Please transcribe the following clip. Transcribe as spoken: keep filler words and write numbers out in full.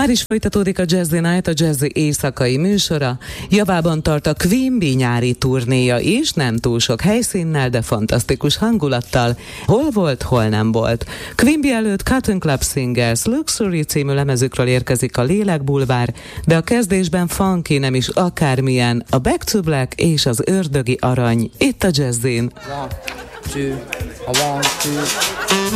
Már is folytatódik a Jazzy Night, a Jazzy éjszakai műsora. Javában tart a Queen Bee nyári turnéja is, nem túl sok helyszínnel, de fantasztikus hangulattal. Hol volt, hol nem volt. Queen Bee előtt Cotton Club Singers Luxury című lemezükről érkezik a Lélekbulvár, de a kezdésben funky, nem is akármilyen, a Back to Black és az Ördögi Arany itt a Jazzyn. One, two, a one, two.